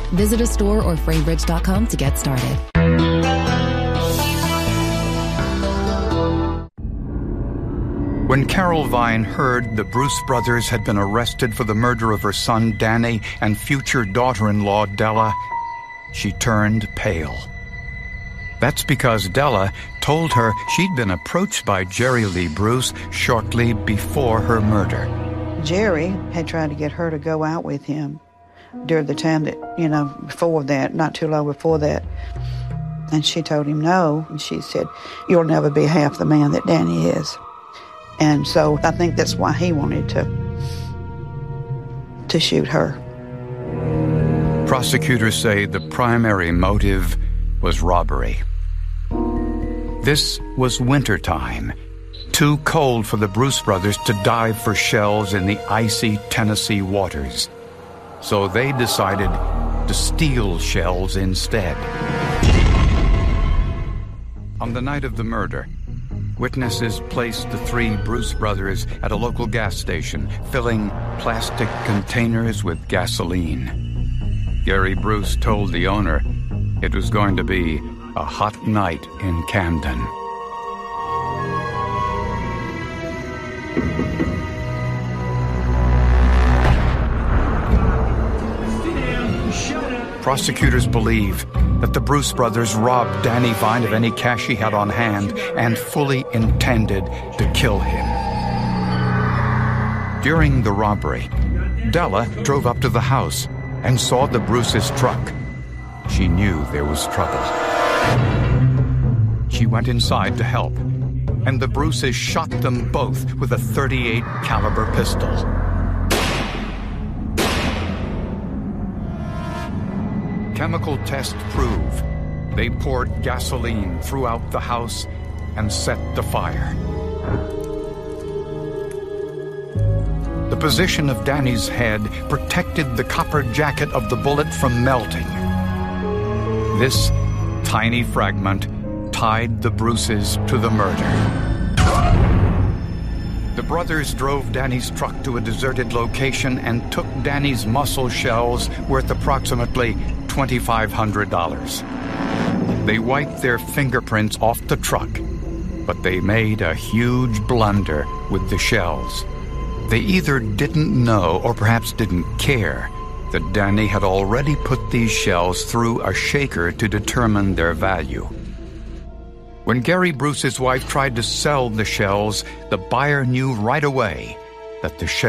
Visit a store or framebridge.com to get started. When Carol Vine heard the Bruce brothers had been arrested for the murder of her son Danny and future daughter-in-law Della, she turned pale. That's because Della told her she'd been approached by Jerry Lee Bruce shortly before her murder. Jerry had tried to get her to go out with him during the time that, before that, not too long before that. And she told him no, and she said, "You'll never be half the man that Danny is." And so I think that's why he wanted to shoot her. Prosecutors say the primary motive was robbery. This was wintertime, too cold for the Bruce brothers to dive for shells in the icy Tennessee waters. So they decided to steal shells instead. On the night of the murder, witnesses placed the three Bruce brothers at a local gas station, filling plastic containers with gasoline. Gary Bruce told the owner it was going to be a hot night in Camden. Prosecutors believe that the Bruce brothers robbed Danny Vine of any cash he had on hand and fully intended to kill him. During the robbery, Della drove up to the house and saw the Bruce's truck. She knew there was trouble. She went inside to help, and the Bruces shot them both with a .38 caliber pistol. Chemical tests prove they poured gasoline throughout the house and set the fire. The position of Danny's head protected the copper jacket of the bullet from melting. This tiny fragment tied the Bruces to the murder. The brothers drove Danny's truck to a deserted location and took Danny's muscle shells worth approximately $2,500. They wiped their fingerprints off the truck, but they made a huge blunder with the shells. They either didn't know or perhaps didn't care that Danny had already put these shells through a shaker to determine their value. When Gary Bruce's wife tried to sell the shells, the buyer knew right away that the